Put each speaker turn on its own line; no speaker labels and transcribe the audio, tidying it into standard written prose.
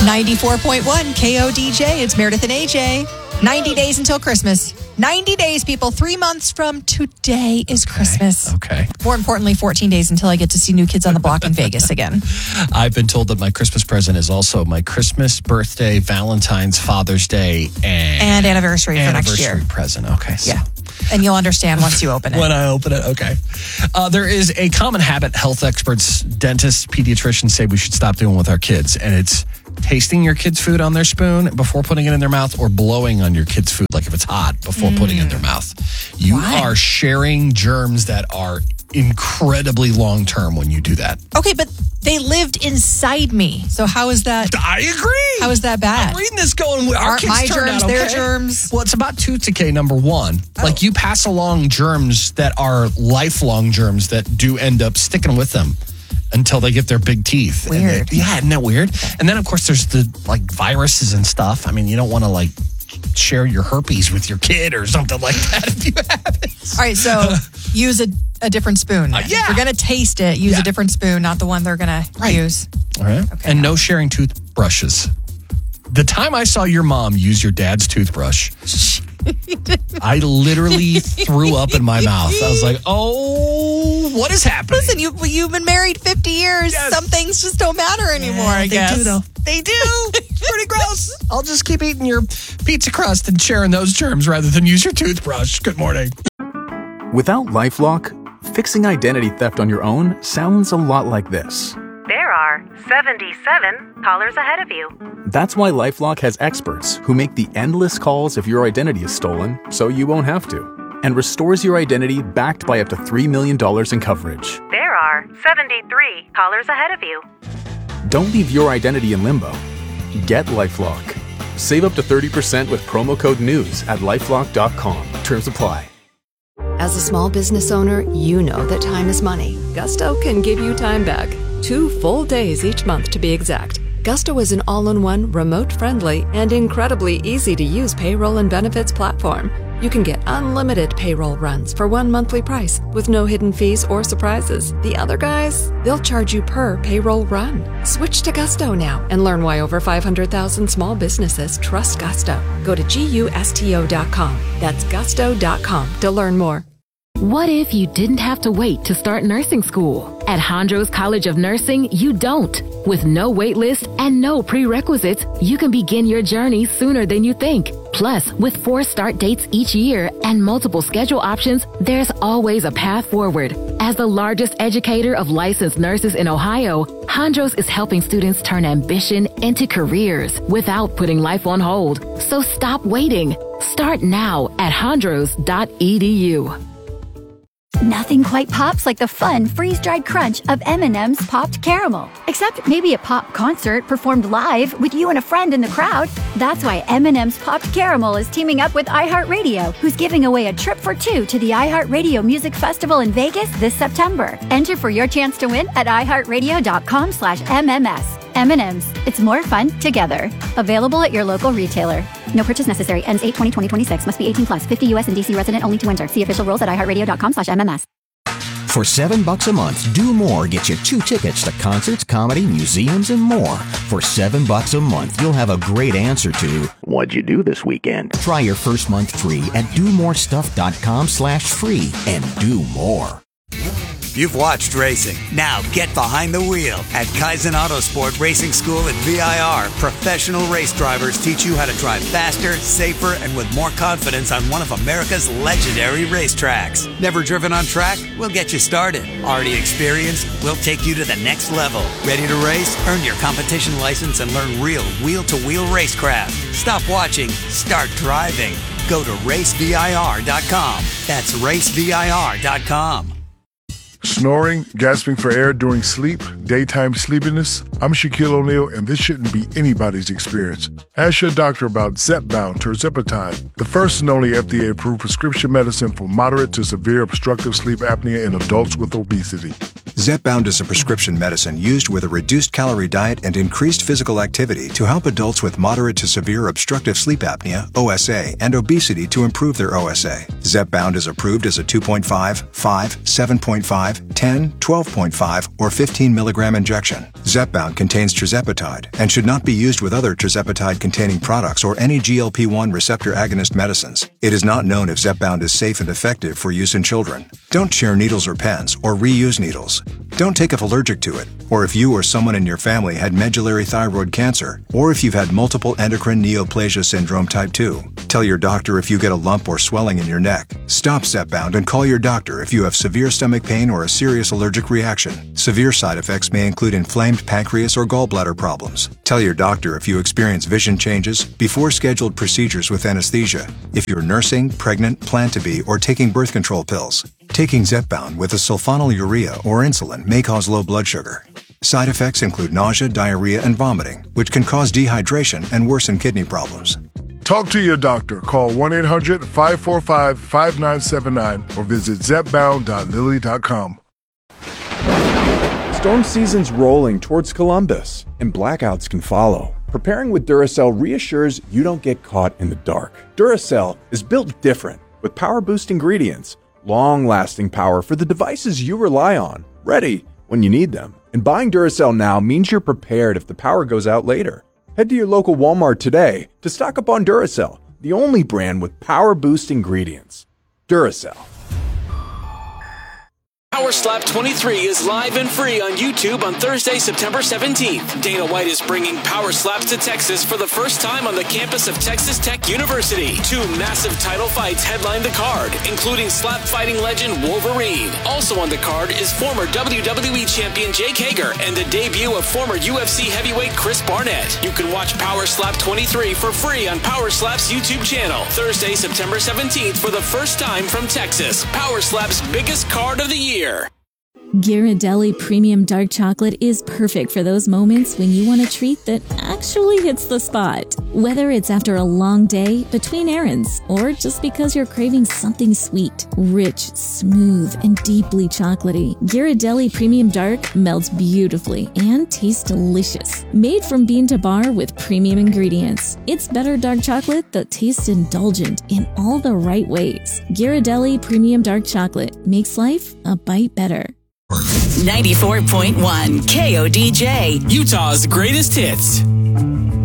94.1 KODJ. It's Meredith and AJ. 90 days until Christmas. 90 days, people. 3 months from today is Christmas.
Okay.
More importantly, 14 days until I get to see New Kids on the Block in Vegas again.
I've been told that my Christmas present is also my Christmas, birthday, Valentine's, Father's Day,
and anniversary for next year.
Anniversary present. Okay. So.
Yeah. And you'll understand once you open it.
When I open it, okay. There is a common habit health experts, dentists, pediatricians say we should stop doing with our kids, and it's tasting your kids' food on their spoon before putting it in their mouth, or blowing on your kids' food, like if it's hot, before putting it in their mouth. You are sharing germs that are incredibly long-term when you do that.
Okay, but they lived inside me. So how is that?
I agree.
How is that bad?
I'm reading this going, our
Aren't
kids
my
turned
germs
out okay.
their germs?
Well, it's about tooth decay, number one. Like, you pass along germs that are lifelong germs that do end up sticking with them until they get their big teeth.
Weird.
Isn't that weird? And then, of course, there's the viruses and stuff. I mean, you don't want to share your herpes with your kid or something like that if you have it.
All right, so use a different spoon.
Yeah.
If you're going to taste it, use a different spoon, not the one they're going to use.
All right. Okay, and no sharing toothbrushes. The time I saw your mom use your dad's toothbrush, I literally threw up in my mouth. I was like, oh, what is happening?
Listen, you've been married 50 years.
Yes.
Some things just don't matter anymore, I guess.
They do, though. They do. It's pretty gross. I'll just keep eating your pizza crust and sharing those germs rather than use your toothbrush. Good morning.
Without LifeLock, fixing identity theft on your own sounds a lot like this.
There are 77 callers ahead of you.
That's why LifeLock has experts who make the endless calls if your identity is stolen, so you won't have to, and restores your identity backed by up to $3 million in coverage.
There are 73 callers ahead of you.
Don't leave your identity in limbo. Get LifeLock. Save up to 30% with promo code NEWS at LifeLock.com. Terms apply.
As a small business owner, you know that time is money. Gusto can give you time back. 2 full days each month to be exact. Gusto is an all-in-one, remote-friendly, and incredibly easy-to-use payroll and benefits platform. You can get unlimited payroll runs for one monthly price with no hidden fees or surprises. The other guys, they'll charge you per payroll run. Switch to Gusto now and learn why over 500,000 small businesses trust Gusto. Go to GUSTO.com. That's gusto.com to learn more.
What if you didn't have to wait to start nursing school? At Hondros College of Nursing, you don't. With no wait list and no prerequisites, you can begin your journey sooner than you think. Plus, with 4 start dates each year and multiple schedule options, there's always a path forward. As the largest educator of licensed nurses in Ohio, Hondros is helping students turn ambition into careers without putting life on hold. So stop waiting. Start now at hondros.edu.
Nothing quite pops like the fun, freeze-dried crunch of M&M's Popped Caramel. Except maybe a pop concert performed live with you and a friend in the crowd. That's why M&M's Popped Caramel is teaming up with iHeartRadio, who's giving away a trip for 2 to the iHeartRadio Music Festival in Vegas this September. Enter for your chance to win at iHeartRadio.com/MMS. M&M's. It's more fun together. Available at your local retailer. No purchase necessary. Ends 8/20/2026. Must be 18 plus. 50 U.S. and D.C. resident only to enter. See official rules at iHeartRadio.com/MMS.
For $7 a month, Do More gets you 2 tickets to concerts, comedy, museums, and more. For $7 a month, you'll have a great answer to, what'd you do this weekend? Try your first month free at domorestuff.com/free and do more.
You've watched racing. Now get behind the wheel. At Kaizen Autosport Racing School at VIR, professional race drivers teach you how to drive faster, safer, and with more confidence on one of America's legendary racetracks. Never driven on track? We'll get you started. Already experienced? We'll take you to the next level. Ready to race? Earn your competition license and learn real wheel-to-wheel racecraft. Stop watching. Start driving. Go to racevir.com. That's racevir.com.
Snoring, gasping for air during sleep, daytime sleepiness. I'm Shaquille O'Neal, and this shouldn't be anybody's experience. Ask your doctor about Zepbound tirzepatide, the first and only FDA-approved prescription medicine for moderate to severe obstructive sleep apnea in adults with obesity.
Zepbound is a prescription medicine used with a reduced calorie diet and increased physical activity to help adults with moderate to severe obstructive sleep apnea, OSA, and obesity to improve their OSA. Zepbound is approved as a 2.5, 5, 7.5, 5, 10, 12.5, or 15 milligram injection. Zepbound contains tirzepatide and should not be used with other tirzepatide-containing products or any GLP-1 receptor agonist medicines. It is not known if Zepbound is safe and effective for use in children. Don't share needles or pens or reuse needles. Don't take if allergic to it, or if you or someone in your family had medullary thyroid cancer, or if you've had multiple endocrine neoplasia syndrome type 2. Tell your doctor if you get a lump or swelling in your neck. Stop Zepbound and call your doctor if you have severe stomach pain or a serious allergic reaction. Severe side effects may include inflamed pancreas or gallbladder problems. Tell your doctor if you experience vision changes before scheduled procedures with anesthesia, if you're nursing, pregnant, plan to be, or taking birth control pills. Taking Zepbound with a sulfonylurea or insulin may cause low blood sugar. Side effects include nausea, diarrhea, and vomiting, which can cause dehydration and worsen kidney problems.
Talk to your doctor. Call 1-800-545-5979 or visit zepbound.lilly.com.
Storm season's rolling towards Columbus, and blackouts can follow. Preparing with Duracell reassures you don't get caught in the dark. Duracell is built different, with power-boost ingredients, long-lasting power for the devices you rely on, ready when you need them. And buying Duracell now means you're prepared if the power goes out later. Head to your local Walmart today to stock up on Duracell, the only brand with power-boost ingredients. Duracell.
Power Slap 23 is live and free on YouTube on Thursday, September 17th. Dana White is bringing Power Slaps to Texas for the first time on the campus of Texas Tech University. 2 massive title fights headline the card, including slap fighting legend Wolverine. Also on the card is former WWE champion Jake Hager and the debut of former UFC heavyweight Chris Barnett. You can watch Power Slap 23 for free on Power Slap's YouTube channel. Thursday, September 17th for the first time from Texas. Power Slap's biggest card of the year.
Ghirardelli Premium Dark Chocolate is perfect for those moments when you want a treat that actually hits the spot. Whether it's after a long day, between errands, or just because you're craving something sweet, rich, smooth, and deeply chocolatey, Ghirardelli Premium Dark melts beautifully and tastes delicious. Made from bean to bar with premium ingredients, it's better dark chocolate that tastes indulgent in all the right ways. Ghirardelli Premium Dark Chocolate makes life a bite better.
94.1 KODJ,
Utah's greatest hits.